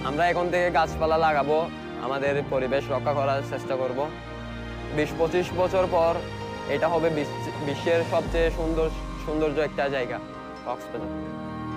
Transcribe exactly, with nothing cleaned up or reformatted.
আমরা এখন থেকে গাছপালা লাগাবো, আমাদের পরিবেশ রক্ষা করার চেষ্টা করব। বিশ পঁচিশ বছর পর এটা হবে বিশ্বের সবচেয়ে সুন্দর সৌন্দর্য একটা জায়গা, কক্সবাজার।